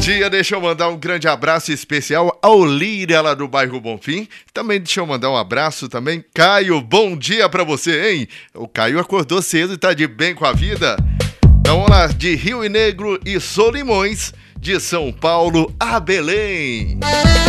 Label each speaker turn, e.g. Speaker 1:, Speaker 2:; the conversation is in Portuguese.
Speaker 1: dia, deixa eu mandar um grande abraço especial ao Líria lá do bairro Bonfim. Também deixa eu mandar um abraço também, Caio, bom dia pra você, hein? O Caio acordou cedo e tá de bem com a vida. Então vamos lá, de Rio Negro e Solimões, de São Paulo a Belém.